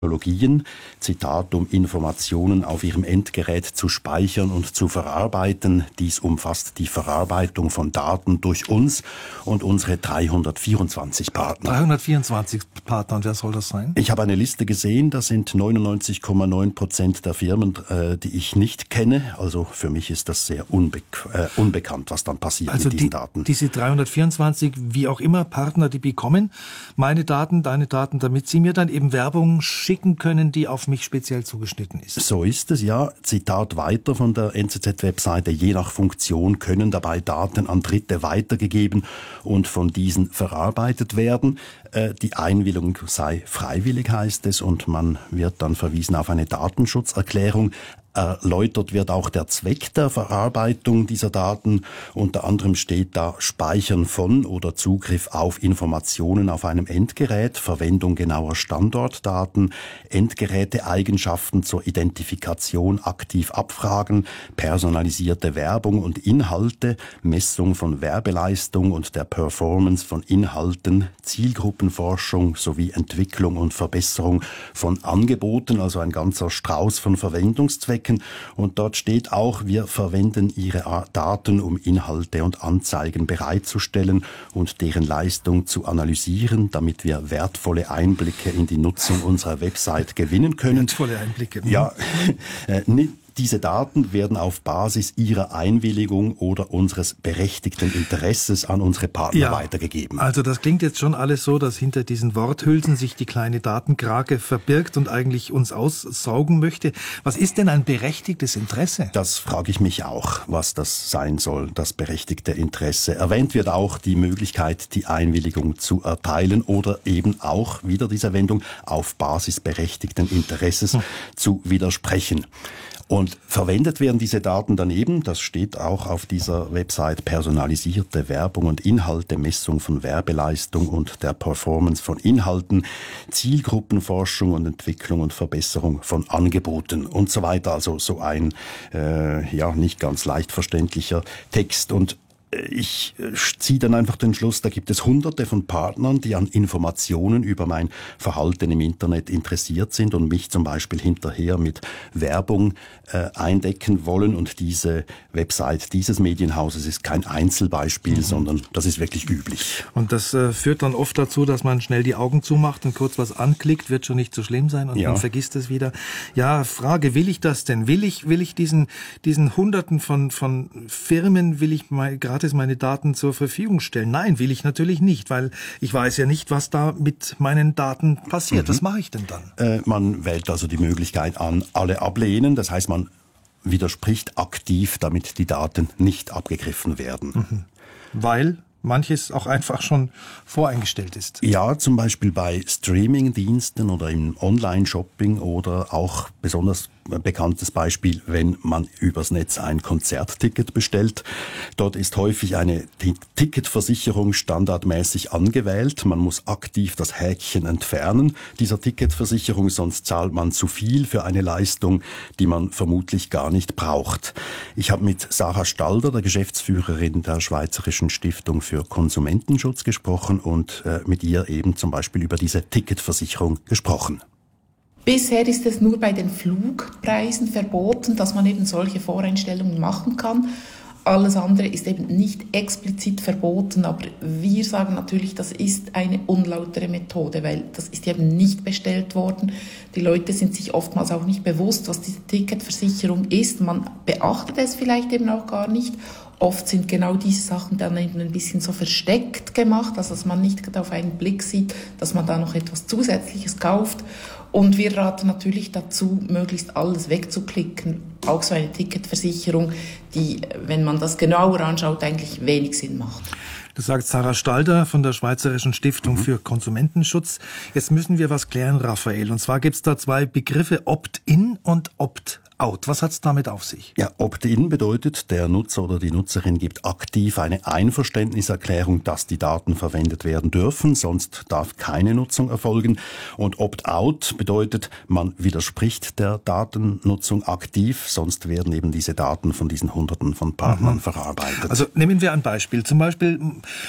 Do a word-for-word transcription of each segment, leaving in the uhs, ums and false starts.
Technologien, Zitat, um Informationen auf ihrem Endgerät zu speichern und zu verarbeiten. Dies umfasst die Verarbeitung von Daten durch uns und unsere dreihundertvierundzwanzig Partner. dreihundertvierundzwanzig Partner, und wer soll das sein? Ich habe eine Liste gesehen, das sind neunundneunzig Komma neun Prozent der Firmen, äh, die ich nicht kenne. Also für mich ist das sehr unbe- äh, unbekannt, was dann passiert also mit diesen die, Daten. Diese dreihundertvierundzwanzig, wie auch immer, Partner, die bekommen meine Daten, deine Daten, damit sie mir dann eben Werbung schicken können, die auf mich speziell zugeschnitten ist. So ist es, ja. Zitat weiter von der N Z Z-Webseite. Je nach Funktion können dabei Daten an Dritte weitergegeben und von diesen verarbeitet werden. Äh, die Einwilligung sei freiwillig, heißt es, und man wird dann verwiesen auf eine Datenschutzerklärung. Erläutert wird auch der Zweck der Verarbeitung dieser Daten. Unter anderem steht da Speichern von oder Zugriff auf Informationen auf einem Endgerät, Verwendung genauer Standortdaten, Endgeräteeigenschaften zur Identifikation aktiv abfragen, personalisierte Werbung und Inhalte, Messung von Werbeleistung und der Performance von Inhalten, Zielgruppenforschung sowie Entwicklung und Verbesserung von Angeboten, also ein ganzer Strauß von Verwendungszwecken. Und dort steht auch, wir verwenden Ihre Daten, um Inhalte und Anzeigen bereitzustellen und deren Leistung zu analysieren, damit wir wertvolle Einblicke in die Nutzung unserer Website gewinnen können. Wertvolle Einblicke. Ja, äh, nicht. Diese Daten werden auf Basis Ihrer Einwilligung oder unseres berechtigten Interesses an unsere Partner ja, weitergegeben. Also das klingt jetzt schon alles so, dass hinter diesen Worthülsen sich die kleine Datenkrake verbirgt und eigentlich uns aussaugen möchte. Was ist denn ein berechtigtes Interesse? Das frage ich mich auch, was das sein soll, das berechtigte Interesse. Erwähnt wird auch die Möglichkeit, die Einwilligung zu erteilen oder eben auch, wieder diese Wendung, auf Basis berechtigten Interesses hm. zu widersprechen. Und verwendet werden diese Daten daneben, das steht auch auf dieser Website, personalisierte Werbung und Inhalte, Messung von Werbeleistung und der Performance von Inhalten, Zielgruppenforschung und Entwicklung und Verbesserung von Angeboten und so weiter. Also so ein äh, ja nicht ganz leicht verständlicher Text. Und ich ziehe dann einfach den Schluss, da gibt es hunderte von Partnern, die an Informationen über mein Verhalten im Internet interessiert sind und mich zum Beispiel hinterher mit Werbung äh, eindecken wollen. Und diese Website dieses Medienhauses ist kein Einzelbeispiel, mhm. sondern das ist wirklich üblich. Und das äh, führt dann oft dazu, dass man schnell die Augen zumacht und kurz was anklickt, wird schon nicht so schlimm sein und ja. man vergisst es wieder. Ja, Frage, will ich das denn? Will ich, will ich diesen, diesen Hunderten von, von Firmen, will ich mal gerade meine Daten zur Verfügung stellen? Nein, will ich natürlich nicht, weil ich weiß ja nicht, was da mit meinen Daten passiert. Mhm. Was mache ich denn dann? Äh, man wählt also die Möglichkeit an, alle ablehnen. Das heißt, man widerspricht aktiv, damit die Daten nicht abgegriffen werden. Mhm. Weil manches auch einfach schon voreingestellt ist. Ja, zum Beispiel bei Streaming-Diensten oder im Online-Shopping oder auch besonders bekanntes Beispiel, wenn man übers Netz ein Konzertticket bestellt. Dort ist häufig eine T- Ticketversicherung standardmäßig angewählt. Man muss aktiv das Häkchen entfernen dieser Ticketversicherung, sonst zahlt man zu viel für eine Leistung, die man vermutlich gar nicht braucht. Ich habe mit Sarah Stalder, der Geschäftsführerin der Schweizerischen Stiftung für Konsumentenschutz, gesprochen und äh, mit ihr eben zum Beispiel über diese Ticketversicherung gesprochen. Bisher ist es nur bei den Flugpreisen verboten, dass man eben solche Voreinstellungen machen kann. Alles andere ist eben nicht explizit verboten, aber wir sagen natürlich, das ist eine unlautere Methode, weil das ist eben nicht bestellt worden. Die Leute sind sich oftmals auch nicht bewusst, was diese Ticketversicherung ist. Man beachtet es vielleicht eben auch gar nicht. Oft sind genau diese Sachen dann eben ein bisschen so versteckt gemacht, also dass man nicht auf einen Blick sieht, dass man da noch etwas Zusätzliches kauft. Und wir raten natürlich dazu, möglichst alles wegzuklicken. Auch so eine Ticketversicherung, die, wenn man das genauer anschaut, eigentlich wenig Sinn macht. Das sagt Sarah Stalder von der Schweizerischen Stiftung mhm. für Konsumentenschutz. Jetzt müssen wir was klären, Raphael. Und zwar gibt es da zwei Begriffe, Opt-in und Opt-out. Was hat's damit auf sich? Ja, Opt-in bedeutet, der Nutzer oder die Nutzerin gibt aktiv eine Einverständniserklärung, dass die Daten verwendet werden dürfen, sonst darf keine Nutzung erfolgen. Und Opt-out bedeutet, man widerspricht der Datennutzung aktiv, sonst werden eben diese Daten von diesen Hunderten von Partnern mhm. verarbeitet. Also nehmen wir ein Beispiel. Zum Beispiel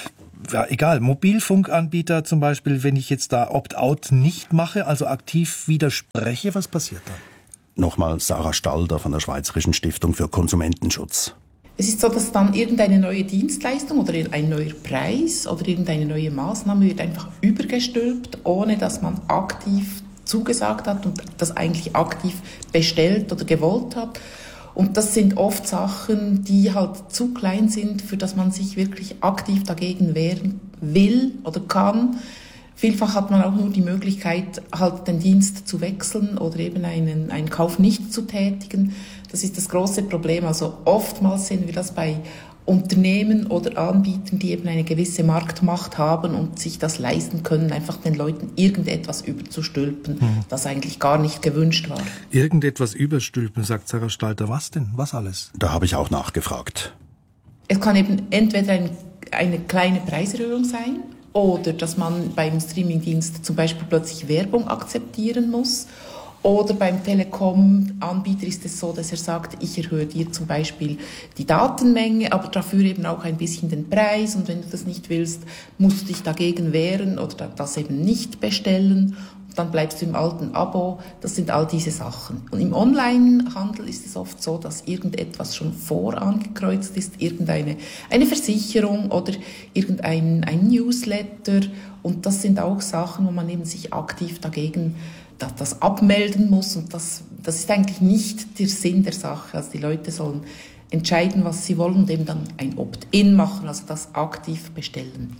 ja, egal, Mobilfunkanbieter zum Beispiel, wenn ich jetzt da Opt-out nicht mache, also aktiv widerspreche, was passiert dann? Nochmal Sarah Stalder von der Schweizerischen Stiftung für Konsumentenschutz. Es ist so, dass dann irgendeine neue Dienstleistung oder ein neuer Preis oder irgendeine neue Maßnahme wird einfach übergestülpt, ohne dass man aktiv zugesagt hat und das eigentlich aktiv bestellt oder gewollt hat. Und das sind oft Sachen, die halt zu klein sind, für dass man sich wirklich aktiv dagegen wehren will oder kann. Vielfach hat man auch nur die Möglichkeit, halt den Dienst zu wechseln oder eben einen, einen Kauf nicht zu tätigen. Das ist das große Problem. Also oftmals sehen wir das bei Unternehmen oder Anbietern, die eben eine gewisse Marktmacht haben und sich das leisten können, einfach den Leuten irgendetwas überzustülpen, hm. das eigentlich gar nicht gewünscht war. Irgendetwas überstülpen, sagt Sarah Stalder. Was denn? Was alles? Da habe ich auch nachgefragt. Es kann eben entweder ein, eine kleine Preiserhöhung sein oder dass man beim Streamingdienst zum Beispiel plötzlich Werbung akzeptieren muss. Oder beim Telekom-Anbieter ist es so, dass er sagt, ich erhöhe dir zum Beispiel die Datenmenge, aber dafür eben auch ein bisschen den Preis. Und wenn du das nicht willst, musst du dich dagegen wehren oder das eben nicht bestellen. Und dann bleibst du im alten Abo. Das sind all diese Sachen. Und im Onlinehandel ist es oft so, dass irgendetwas schon vorangekreuzt ist, irgendeine eine Versicherung oder irgendein ein Newsletter. Und das sind auch Sachen, wo man eben sich aktiv dagegen das abmelden muss und das, das ist eigentlich nicht der Sinn der Sache. Also die Leute sollen entscheiden, was sie wollen und eben dann ein Opt-in machen, also das aktiv bestellen.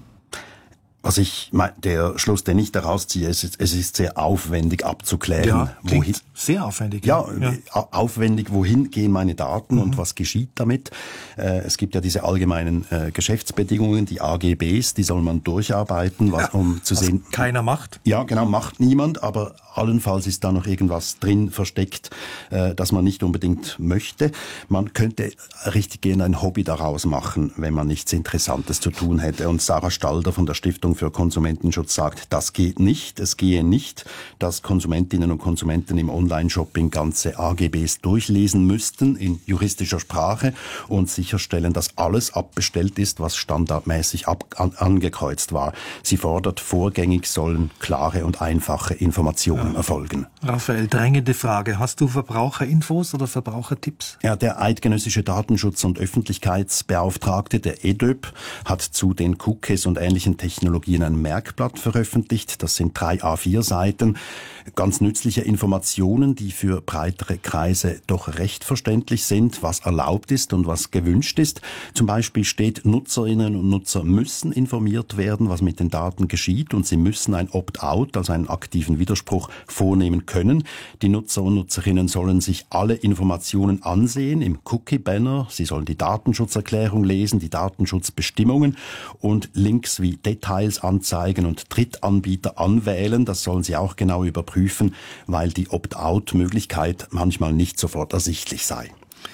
Was ich, der Schluss, den ich daraus ziehe, es ist, es ist sehr aufwendig abzuklären. Ja, wohin, sehr aufwendig. Ja, ja, aufwendig, wohin gehen meine Daten mhm. und was geschieht damit. Es gibt ja diese allgemeinen Geschäftsbedingungen, die A G Bs, die soll man durcharbeiten, was, ja, um zu was sehen. Keiner macht. Ja, genau, macht niemand, aber allenfalls ist da noch irgendwas drin versteckt, das man nicht unbedingt möchte. Man könnte richtig gehen ein Hobby daraus machen, wenn man nichts Interessantes zu tun hätte. Und Sarah Stalder von der Stiftung für Konsumentenschutz sagt, das geht nicht. Es gehe nicht, dass Konsumentinnen und Konsumenten im Online-Shopping ganze A G Bs durchlesen müssten in juristischer Sprache und sicherstellen, dass alles abbestellt ist, was standardmäßig ab, an, angekreuzt war. Sie fordert, vorgängig sollen klare und einfache Informationen ja. erfolgen. Raphael, drängende Frage. Hast du Verbraucherinfos oder Verbrauchertipps? Ja, der eidgenössische Datenschutz- und Öffentlichkeitsbeauftragte, der E D Ö P, hat zu den Cookies und ähnlichen Technologien ein Merkblatt veröffentlicht. Das sind drei A vier Seiten. Ganz nützliche Informationen, die für breitere Kreise doch recht verständlich sind, was erlaubt ist und was gewünscht ist. Zum Beispiel steht, Nutzerinnen und Nutzer müssen informiert werden, was mit den Daten geschieht, und sie müssen ein Opt-out, also einen aktiven Widerspruch, vornehmen können. Die Nutzer und Nutzerinnen sollen sich alle Informationen ansehen im Cookie-Banner. Sie sollen die Datenschutzerklärung lesen, die Datenschutzbestimmungen und Links wie Details anzeigen und Drittanbieter anwählen. Das sollen sie auch genau überprüfen, weil die Opt-out-Möglichkeit manchmal nicht sofort ersichtlich sei.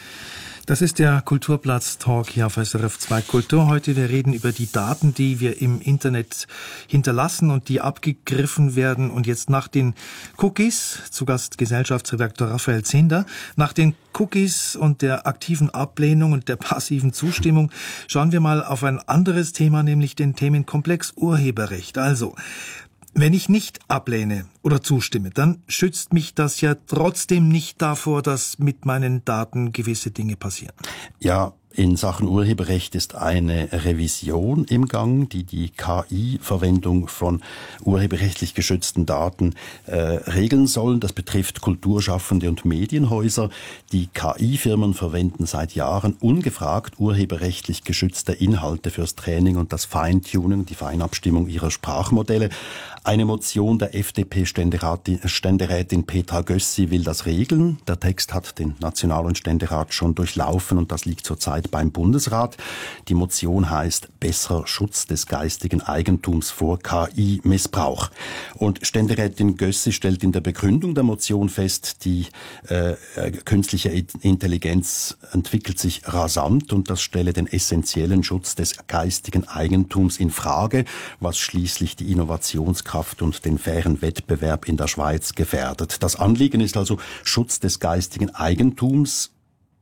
Das ist der Kulturplatz-Talk hier auf S R F zwei Kultur. Heute wir reden über die Daten, die wir im Internet hinterlassen und die abgegriffen werden. Und jetzt nach den Cookies, zu Gast Gesellschaftsredakteur Raphael Zehnder, nach den Cookies und der aktiven Ablehnung und der passiven Zustimmung schauen wir mal auf ein anderes Thema, nämlich den Themenkomplex Urheberrecht. Also, wenn ich nicht ablehne oder zustimme, dann schützt mich das ja trotzdem nicht davor, dass mit meinen Daten gewisse Dinge passieren. Ja, in Sachen Urheberrecht ist eine Revision im Gang, die die K I-Verwendung von urheberrechtlich geschützten Daten äh, regeln soll. Das betrifft Kulturschaffende und Medienhäuser. Die K I-Firmen verwenden seit Jahren ungefragt urheberrechtlich geschützte Inhalte fürs Training und das Feintuning, die Feinabstimmung ihrer Sprachmodelle. Eine Motion der F D P-Ständerätin Petra Gössi will das regeln. Der Text hat den National- und Ständerat schon durchlaufen und das liegt zurzeit beim Bundesrat. Die Motion heißt Besserer Schutz des geistigen Eigentums vor K I-Missbrauch. Und Ständerätin Gössi stellt in der Begründung der Motion fest, die äh, künstliche Intelligenz entwickelt sich rasant und das stelle den essentiellen Schutz des geistigen Eigentums in Frage, was schließlich die Innovationskraft und den fairen Wettbewerb in der Schweiz gefährdet. Das Anliegen ist also Schutz des geistigen Eigentums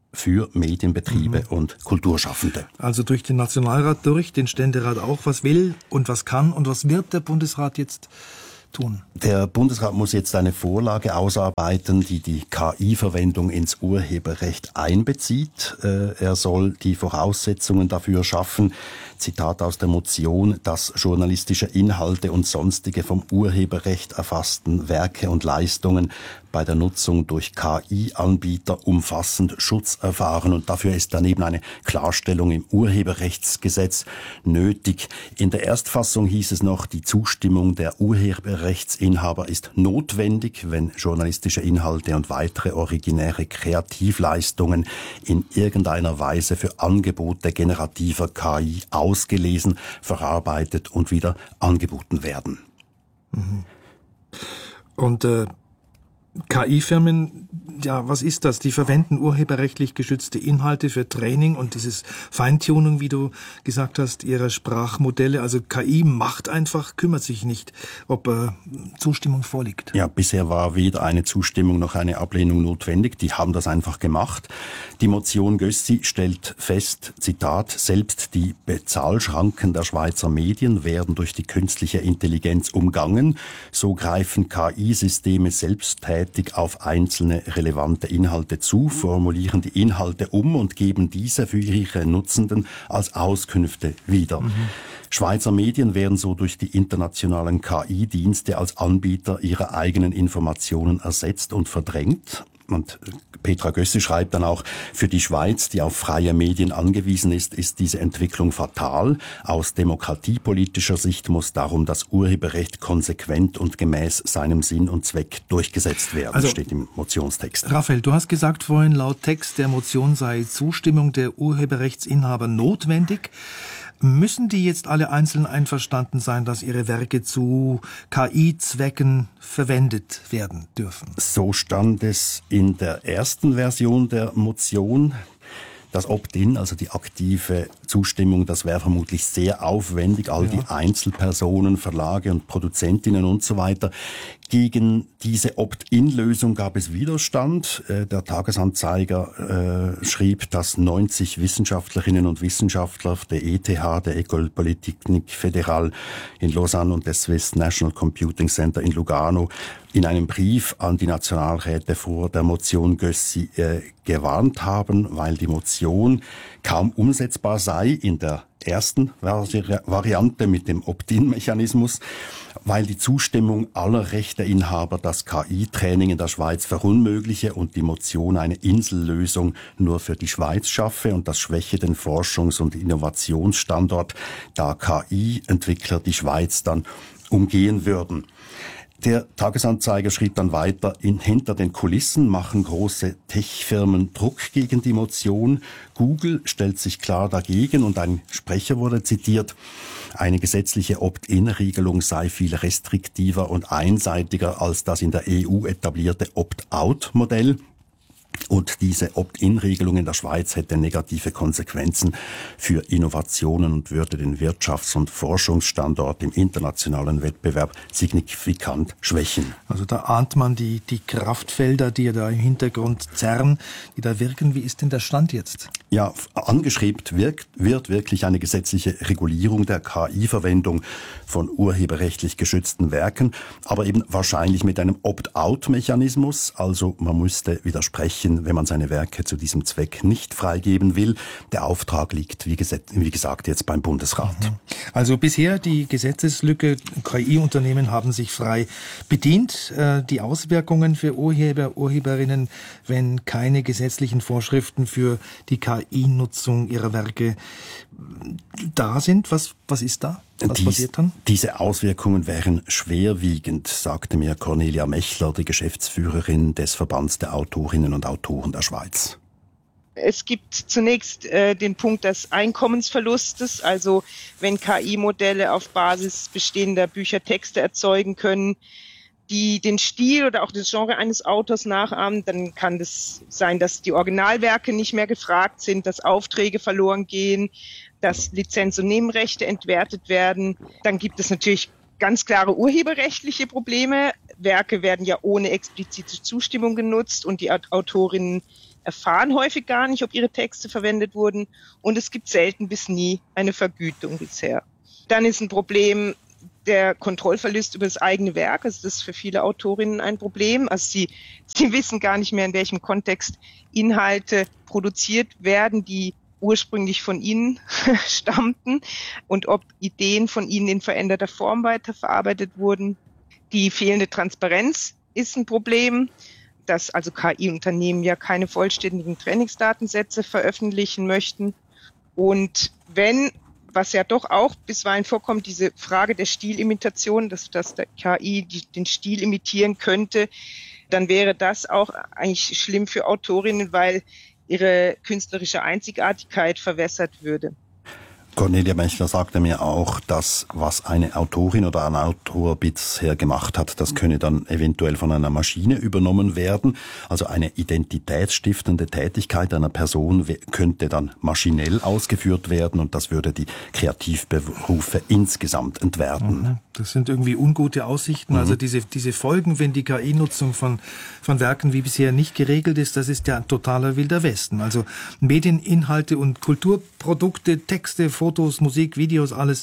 für Medienbetriebe mhm. und Kulturschaffende. Also durch den Nationalrat durch, den Ständerat auch. Was will und was kann und was wird der Bundesrat jetzt tun? Der Bundesrat muss jetzt eine Vorlage ausarbeiten, die die K I-Verwendung ins Urheberrecht einbezieht. Er soll die Voraussetzungen dafür schaffen, Zitat aus der Motion, dass journalistische Inhalte und sonstige vom Urheberrecht erfassten Werke und Leistungen bei der Nutzung durch K I-Anbieter umfassend Schutz erfahren. Und dafür ist daneben eine Klarstellung im Urheberrechtsgesetz nötig. In der Erstfassung hieß es noch, die Zustimmung der Urheberrechtsinhaber ist notwendig, wenn journalistische Inhalte und weitere originäre Kreativleistungen in irgendeiner Weise für Angebote generativer K I ausgelesen, verarbeitet und wieder angeboten werden. Und äh, K I-Firmen, ja, was ist das? Die verwenden urheberrechtlich geschützte Inhalte für Training und dieses Feintuning, wie du gesagt hast, ihrer Sprachmodelle. Also K I macht einfach, kümmert sich nicht, ob äh, Zustimmung vorliegt. Ja, bisher war weder eine Zustimmung noch eine Ablehnung notwendig. Die haben das einfach gemacht. Die Motion Gössi stellt fest, Zitat, selbst die Bezahlschranken der Schweizer Medien werden durch die künstliche Intelligenz umgangen. So greifen K I-Systeme selbsttätig auf einzelne relevante Inhalte zu, formulieren die Inhalte um und geben diese für ihre Nutzenden als Auskünfte wieder. Mhm. Schweizer Medien werden so durch die internationalen K I-Dienste als Anbieter ihrer eigenen Informationen ersetzt und verdrängt. Und Petra Gössi schreibt dann auch, für die Schweiz, die auf freie Medien angewiesen ist, ist diese Entwicklung fatal. Aus demokratiepolitischer Sicht muss darum das Urheberrecht konsequent und gemäß seinem Sinn und Zweck durchgesetzt werden, also, steht im Motionstext. Raphael, du hast gesagt vorhin, laut Text der Motion sei Zustimmung der Urheberrechtsinhaber notwendig. Müssen die jetzt alle einzeln einverstanden sein, dass ihre Werke zu K I-Zwecken verwendet werden dürfen? So stand es in der ersten Version der Motion. Das Opt-in, also die aktive Zustimmung, das wäre vermutlich sehr aufwendig. All ja. die Einzelpersonen, Verlage und Produzentinnen und so weiter. Gegen diese Opt-in-Lösung gab es Widerstand. Der Tagesanzeiger äh, schrieb, dass neunzig Wissenschaftlerinnen und Wissenschaftler der E T H, der École Polytechnique Fédérale in Lausanne und des Swiss National Computing Center in Lugano in einem Brief an die Nationalräte vor der Motion Gössi äh, gewarnt haben, weil die Motion kaum umsetzbar sei in der ersten Vari- Variante mit dem Opt-in-Mechanismus, weil die Zustimmung aller Rechteinhaber das K I-Training in der Schweiz verunmögliche und die Motion eine Insellösung nur für die Schweiz schaffe und das schwäche den Forschungs- und Innovationsstandort, da K I-Entwickler die Schweiz dann umgehen würden. Der Tagesanzeiger schrieb dann weiter, in, hinter den Kulissen machen große Tech-Firmen Druck gegen die Motion. Google stellt sich klar dagegen und ein Sprecher wurde zitiert, eine gesetzliche Opt-in-Regelung sei viel restriktiver und einseitiger als das in der E U etablierte Opt-out-Modell. Und diese Opt-in-Regelung in der Schweiz hätte negative Konsequenzen für Innovationen und würde den Wirtschafts- und Forschungsstandort im internationalen Wettbewerb signifikant schwächen. Also da ahnt man die, die Kraftfelder, die da im Hintergrund zerren, die da wirken. Wie ist denn der Stand jetzt? Ja, angestrebt wirkt, wird wirklich eine gesetzliche Regulierung der K I-Verwendung von urheberrechtlich geschützten Werken, aber eben wahrscheinlich mit einem Opt-out-Mechanismus. Also man müsste widersprechen, wenn man seine Werke zu diesem Zweck nicht freigeben will. Der Auftrag liegt, wie gesagt, wie gesagt jetzt beim Bundesrat. Also bisher die Gesetzeslücke, K I-Unternehmen haben sich frei bedient. Die Auswirkungen für Urheber, Urheberinnen, wenn keine gesetzlichen Vorschriften für die K I-Nutzung ihrer Werke da sind, was, was ist da? Was Dies, passiert dann? Diese Auswirkungen wären schwerwiegend, sagte mir Cornelia Mechler, die Geschäftsführerin des Verbands der Autorinnen und Autoren der Schweiz. Es gibt zunächst äh, den Punkt des Einkommensverlustes, also wenn K I-Modelle auf Basis bestehender Bücher Texte erzeugen können, die den Stil oder auch das Genre eines Autors nachahmen, dann kann das sein, dass die Originalwerke nicht mehr gefragt sind, dass Aufträge verloren gehen, dass Lizenz- und Nebenrechte entwertet werden. Dann gibt es natürlich ganz klare urheberrechtliche Probleme. Werke werden ja ohne explizite Zustimmung genutzt und die Autorinnen erfahren häufig gar nicht, ob ihre Texte verwendet wurden und es gibt selten bis nie eine Vergütung bisher. Dann ist ein Problem der Kontrollverlust über das eigene Werk. Also das ist für viele Autorinnen ein Problem. Also sie, sie wissen gar nicht mehr, in welchem Kontext Inhalte produziert werden, die ursprünglich von ihnen stammten und ob Ideen von ihnen in veränderter Form weiterverarbeitet wurden. Die fehlende Transparenz ist ein Problem, dass also K I-Unternehmen ja keine vollständigen Trainingsdatensätze veröffentlichen möchten. Und wenn, was ja doch auch bisweilen vorkommt, diese Frage der Stilimitation, dass, dass der K I die, den Stil imitieren könnte, dann wäre das auch eigentlich schlimm für Autorinnen, weil ihre künstlerische Einzigartigkeit verwässert würde. Cornelia Mechler sagte mir auch, dass was eine Autorin oder ein Autor bisher gemacht hat, das könne dann eventuell von einer Maschine übernommen werden. Also eine identitätsstiftende Tätigkeit einer Person könnte dann maschinell ausgeführt werden und das würde die Kreativberufe insgesamt entwerten. Das sind irgendwie ungute Aussichten. Mhm. Also diese, diese Folgen, wenn die K I-Nutzung von, von Werken wie bisher nicht geregelt ist, das ist ja ein totaler Wilder Westen. Also Medieninhalte und Kulturprodukte, Texte, Fotos, Musik, Videos, alles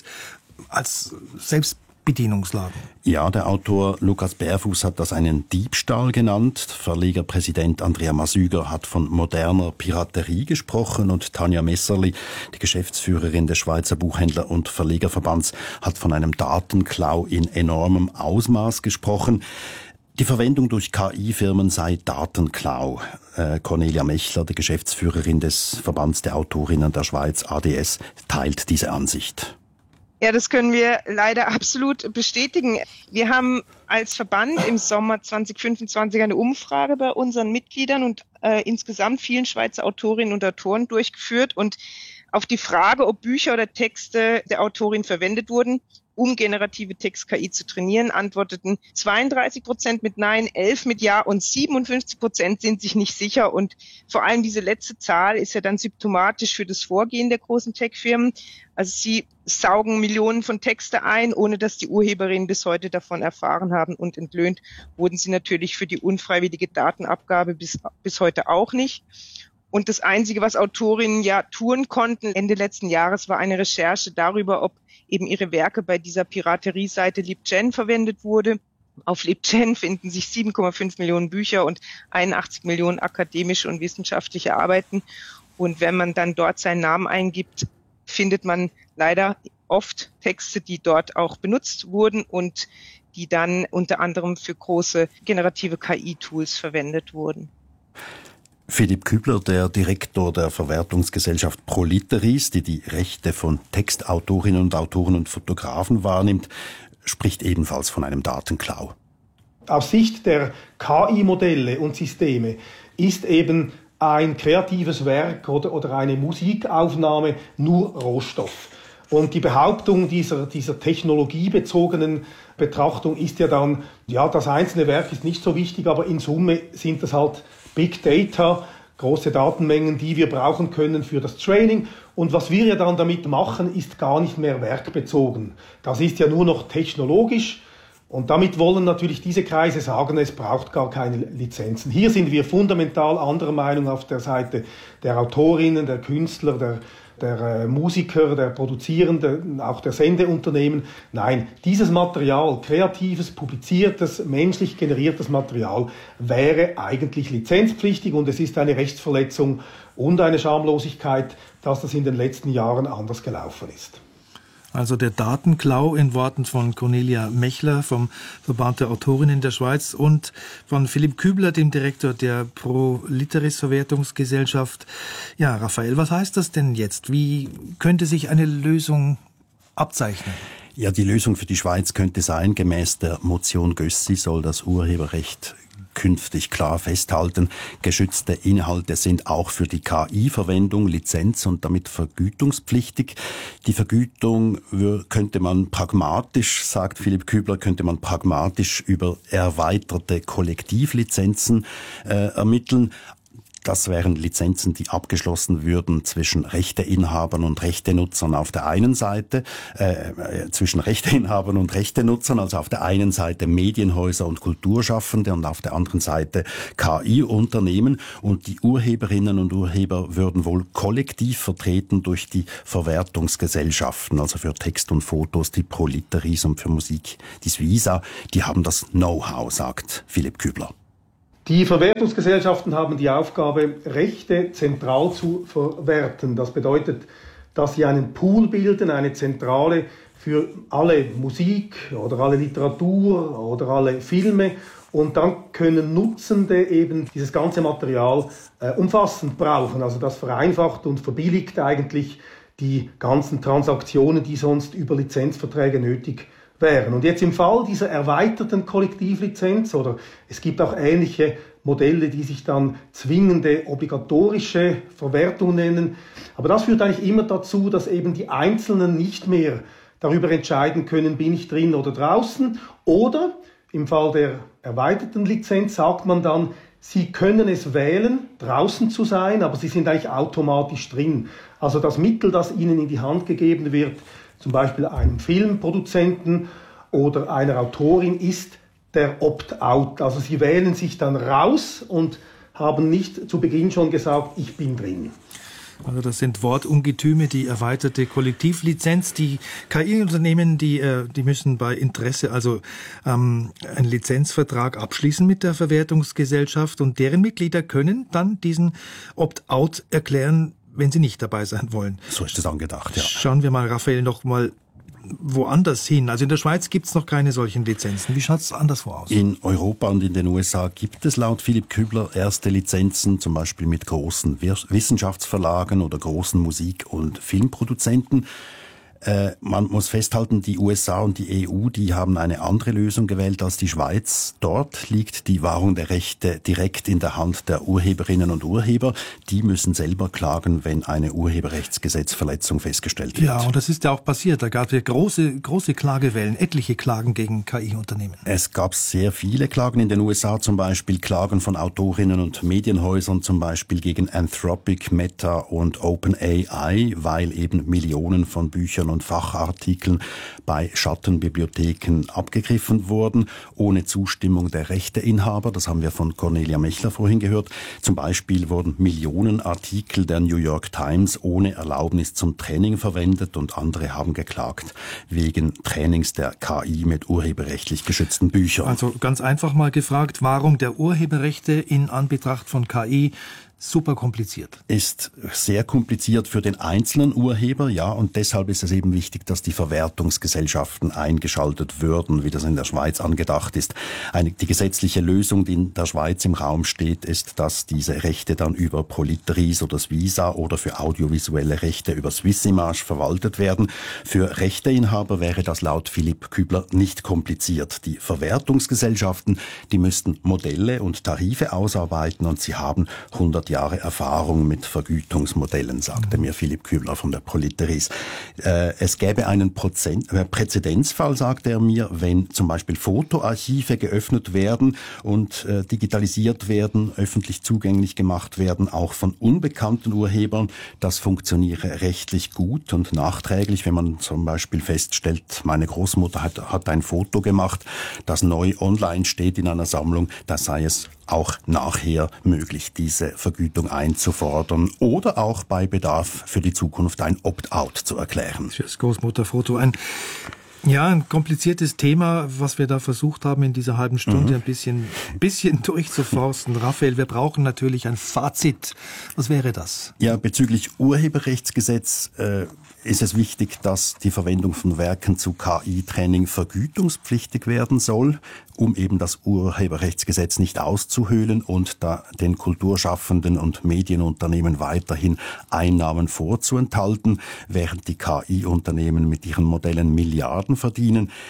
als Selbstbedienungsladen. Ja, der Autor Lukas Bärfuß hat das einen Diebstahl genannt. Verlegerpräsident Andrea Masüger hat von moderner Piraterie gesprochen und Tanja Messerli, die Geschäftsführerin des Schweizer Buchhändler- und Verlegerverbands, hat von einem Datenklau in enormem Ausmaß gesprochen. Die Verwendung durch K I-Firmen sei Datenklau. Äh, Cornelia Mechler, die Geschäftsführerin des Verbands der Autorinnen der Schweiz, A D S, teilt diese Ansicht. Ja, das können wir leider absolut bestätigen. Wir haben als Verband im Sommer zwanzig fünfundzwanzig eine Umfrage bei unseren Mitgliedern und äh, insgesamt vielen Schweizer Autorinnen und Autoren durchgeführt. Und auf die Frage, ob Bücher oder Texte der Autorin verwendet wurden, um generative Text-K I zu trainieren, antworteten zweiunddreißig Prozent mit Nein, elf mit Ja und siebenundfünfzig Prozent sind sich nicht sicher. Und vor allem diese letzte Zahl ist ja dann symptomatisch für das Vorgehen der großen Tech-Firmen. Also sie saugen Millionen von Texte ein, ohne dass die Urheberinnen bis heute davon erfahren haben. Und entlöhnt wurden sie natürlich für die unfreiwillige Datenabgabe bis, bis heute auch nicht. Und das Einzige, was Autorinnen ja tun konnten Ende letzten Jahres, war eine Recherche darüber, ob eben ihre Werke bei dieser Piraterie-Seite LibGen verwendet wurde. Auf LibGen finden sich sieben Komma fünf Millionen Bücher und einundachtzig Millionen akademische und wissenschaftliche Arbeiten. Und wenn man dann dort seinen Namen eingibt, findet man leider oft Texte, die dort auch benutzt wurden und die dann unter anderem für große generative K I-Tools verwendet wurden. Philipp Kübler, der Direktor der Verwertungsgesellschaft Proliteris, die die Rechte von Textautorinnen und Autoren und Fotografen wahrnimmt, spricht ebenfalls von einem Datenklau. Aus Sicht der K I-Modelle und Systeme ist eben ein kreatives Werk oder, oder eine Musikaufnahme nur Rohstoff. Und die Behauptung dieser, dieser technologiebezogenen Betrachtung ist ja dann, ja, das einzelne Werk ist nicht so wichtig, aber in Summe sind das halt Big Data, große Datenmengen, die wir brauchen können für das Training. Und was wir ja dann damit machen, ist gar nicht mehr werkbezogen. Das ist ja nur noch technologisch. Und damit wollen natürlich diese Kreise sagen, es braucht gar keine Lizenzen. Hier sind wir fundamental anderer Meinung auf der Seite der Autorinnen, der Künstler, der der Musiker, der Produzierenden, auch der Sendeunternehmen. Nein, dieses Material, kreatives, publiziertes, menschlich generiertes Material wäre eigentlich lizenzpflichtig und es ist eine Rechtsverletzung und eine Schamlosigkeit, dass das in den letzten Jahren anders gelaufen ist. Also der Datenklau in Worten von Cornelia Mechler vom Verband der Autorinnen der Schweiz und von Philipp Kübler, dem Direktor der Proliteris Verwertungsgesellschaft. Ja, Raphael, was heißt das denn jetzt? Wie könnte sich eine Lösung abzeichnen? Ja, die Lösung für die Schweiz könnte sein, gemäß der Motion Gössi soll das Urheberrecht künftig klar festhalten. Geschützte Inhalte sind auch für die K I-Verwendung lizenz- und damit vergütungspflichtig. Die Vergütung könnte man pragmatisch, sagt Philipp Kübler, könnte man pragmatisch über erweiterte Kollektivlizenzen äh, ermitteln. Das wären Lizenzen, die abgeschlossen würden zwischen Rechteinhabern und Rechtenutzern auf der einen Seite, äh, zwischen Rechteinhabern und Rechtenutzern, also auf der einen Seite Medienhäuser und Kulturschaffende und auf der anderen Seite K I-Unternehmen. Und die Urheberinnen und Urheber würden wohl kollektiv vertreten durch die Verwertungsgesellschaften, also für Text und Fotos die Proliteries und für Musik die Svisa. Die haben das Know-how, sagt Philipp Kübler. Die Verwertungsgesellschaften haben die Aufgabe, Rechte zentral zu verwerten. Das bedeutet, dass sie einen Pool bilden, eine Zentrale für alle Musik oder alle Literatur oder alle Filme. Und dann können Nutzende eben dieses ganze Material äh, umfassend brauchen. Also das vereinfacht und verbilligt eigentlich die ganzen Transaktionen, die sonst über Lizenzverträge nötig wären. Und jetzt im Fall dieser erweiterten Kollektivlizenz, oder es gibt auch ähnliche Modelle, die sich dann zwingende obligatorische Verwertung nennen, aber das führt eigentlich immer dazu, dass eben die Einzelnen nicht mehr darüber entscheiden können, bin ich drin oder draußen, oder im Fall der erweiterten Lizenz sagt man dann, Sie können es wählen, draußen zu sein, aber Sie sind eigentlich automatisch drin. Also das Mittel, das Ihnen in die Hand gegeben wird, zum Beispiel einem Filmproduzenten oder einer Autorin, ist der Opt-out. Also Sie wählen sich dann raus und haben nicht zu Beginn schon gesagt, ich bin drin. Also das sind Wortungetüme, die erweiterte Kollektivlizenz. Die K I-Unternehmen, die, die müssen bei Interesse also ähm, einen Lizenzvertrag abschließen mit der Verwertungsgesellschaft und deren Mitglieder können dann diesen Opt-out erklären, wenn sie nicht dabei sein wollen. So ist das angedacht, ja. Schauen wir mal, Raphael, noch mal woanders hin. Also in der Schweiz gibt es noch keine solchen Lizenzen. Wie schaut es anderswo aus? In Europa und in den U S A gibt es laut Philipp Kübler erste Lizenzen, zum Beispiel mit großen Wissenschaftsverlagen oder großen Musik- und Filmproduzenten. Äh, man muss festhalten, die U S A und die E U, die haben eine andere Lösung gewählt als die Schweiz. Dort liegt die Wahrung der Rechte direkt in der Hand der Urheberinnen und Urheber. Die müssen selber klagen, wenn eine Urheberrechtsgesetzverletzung festgestellt wird. Ja, und das ist ja auch passiert. Da gab es ja große, große Klagewellen, etliche Klagen gegen K I-Unternehmen. Es gab sehr viele Klagen in den U S A, zum Beispiel Klagen von Autorinnen und Medienhäusern, zum Beispiel gegen Anthropic, Meta und OpenAI, weil eben Millionen von Büchern und Fachartikeln bei Schattenbibliotheken abgegriffen wurden, ohne Zustimmung der Rechteinhaber. Das haben wir von Cornelia Mechler vorhin gehört. Zum Beispiel wurden Millionen Artikel der New York Times ohne Erlaubnis zum Training verwendet und andere haben geklagt wegen Trainings der K I mit urheberrechtlich geschützten Büchern. Also ganz einfach mal gefragt, Wahrung der Urheberrechte in Anbetracht von K I. Super kompliziert. Ist sehr kompliziert für den einzelnen Urheber, ja, und deshalb ist es eben wichtig, dass die Verwertungsgesellschaften eingeschaltet würden, wie das in der Schweiz angedacht ist. Eine, die gesetzliche Lösung, die in der Schweiz im Raum steht, ist, dass diese Rechte dann über Proliteries oder Svisa oder für audiovisuelle Rechte über Swissimage verwaltet werden. Für Rechteinhaber wäre das laut Philipp Kübler nicht kompliziert. Die Verwertungsgesellschaften, die müssten Modelle und Tarife ausarbeiten und sie haben hundert Jahre Erfahrung mit Vergütungsmodellen, sagte mir Philipp Kübler von der Proliteries. Äh, es gäbe einen Prozent, äh, Präzedenzfall, sagte er mir, wenn zum Beispiel Fotoarchive geöffnet werden und äh, digitalisiert werden, öffentlich zugänglich gemacht werden, auch von unbekannten Urhebern. Das funktioniere rechtlich gut und nachträglich, wenn man zum Beispiel feststellt, meine Großmutter hat, hat ein Foto gemacht, das neu online steht in einer Sammlung, da sei es auch nachher möglich, diese Vergütung einzufordern oder auch bei Bedarf für die Zukunft ein Opt-out zu erklären. Für das Großmutterfoto ein Ja, ein kompliziertes Thema, was wir da versucht haben in dieser halben Stunde mhm. ein bisschen, bisschen durchzuforsten. Raphael, wir brauchen natürlich ein Fazit. Was wäre das? Ja, bezüglich Urheberrechtsgesetz äh, ist es wichtig, dass die Verwendung von Werken zu K I-Training vergütungspflichtig werden soll, um eben das Urheberrechtsgesetz nicht auszuhöhlen und da den Kulturschaffenden und Medienunternehmen weiterhin Einnahmen vorzuenthalten, während die K I-Unternehmen mit ihren Modellen Milliarden verdienen.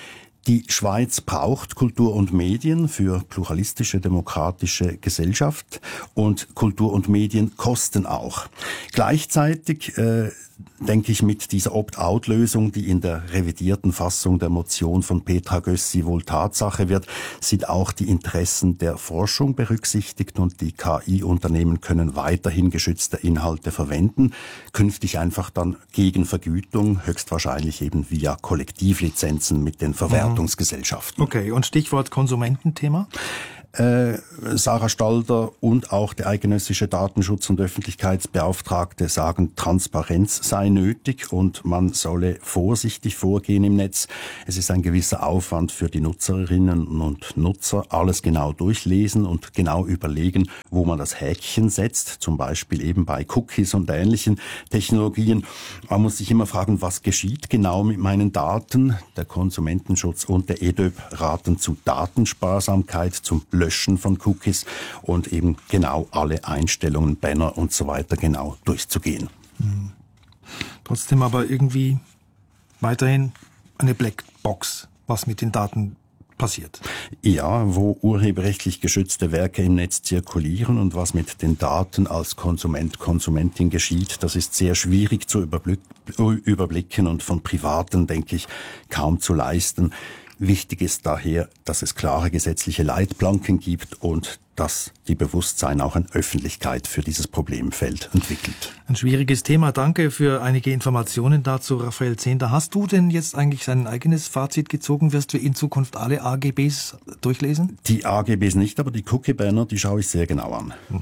Die Schweiz braucht Kultur und Medien für pluralistische, demokratische Gesellschaft und Kultur und Medien kosten auch. Gleichzeitig äh, denke ich, mit dieser Opt-out-Lösung, die in der revidierten Fassung der Motion von Petra Gössi wohl Tatsache wird, sind auch die Interessen der Forschung berücksichtigt und die K I-Unternehmen können weiterhin geschützte Inhalte verwenden, künftig einfach dann gegen Vergütung, höchstwahrscheinlich eben via Kollektivlizenzen mit den Verwertungsgesellschaften. Okay, und Stichwort Konsumententhema? Äh, Sarah Stalder und auch der eidgenössische Datenschutz- und Öffentlichkeitsbeauftragte sagen, Transparenz sei nötig und man solle vorsichtig vorgehen im Netz. Es ist ein gewisser Aufwand für die Nutzerinnen und Nutzer, alles genau durchlesen und genau überlegen, wo man das Häkchen setzt, zum Beispiel eben bei Cookies und ähnlichen Technologien. Man muss sich immer fragen, was geschieht genau mit meinen Daten? Der Konsumentenschutz und der E D Ö P raten zu Datensparsamkeit, zum Löschen von Cookies und eben genau alle Einstellungen, Banner und so weiter genau durchzugehen. Mhm. Trotzdem aber irgendwie weiterhin eine Blackbox, was mit den Daten passiert. Ja, wo urheberrechtlich geschützte Werke im Netz zirkulieren und was mit den Daten als Konsument, Konsumentin geschieht, das ist sehr schwierig zu überblicken und von Privaten, denke ich, kaum zu leisten. Wichtig ist daher, dass es klare gesetzliche Leitplanken gibt und dass die Bewusstsein auch an Öffentlichkeit für dieses Problemfeld entwickelt. Ein schwieriges Thema. Danke für einige Informationen dazu, Raphael Zehnder. Hast du denn jetzt eigentlich sein eigenes Fazit gezogen? Wirst du in Zukunft alle A G Bs durchlesen? Die A G Bs nicht, aber die Cookie-Banner, die schaue ich sehr genau an. Mhm.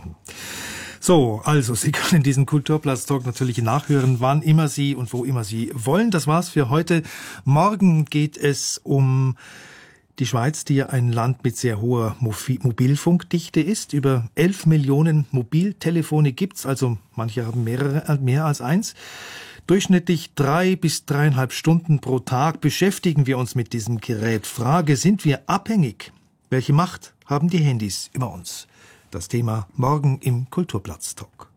So, also Sie können diesen Kulturplatz-Talk natürlich nachhören, wann immer Sie und wo immer Sie wollen. Das war's für heute. Morgen geht es um die Schweiz, die ja ein Land mit sehr hoher Mobilfunkdichte ist. Über elf Millionen Mobiltelefone gibt's, also manche haben mehrere, mehr als eins. Durchschnittlich drei bis dreieinhalb Stunden pro Tag beschäftigen wir uns mit diesem Gerät. Frage, sind wir abhängig? Welche Macht haben die Handys über uns? Das Thema morgen im Kulturplatz-Talk.